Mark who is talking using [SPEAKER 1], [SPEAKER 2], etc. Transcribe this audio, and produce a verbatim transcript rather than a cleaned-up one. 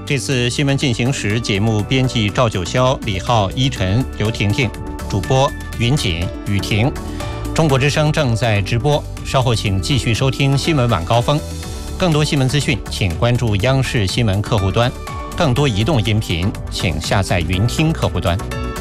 [SPEAKER 1] 这次新闻进行时节目编辑赵九霄、李浩、依晨、刘婷婷，主播云锦、雨婷。中国之声正在直播，稍后请继续收听新闻晚高峰。更多新闻资讯，请关注央视新闻客户端；更多移动音频，请下载云听客户端。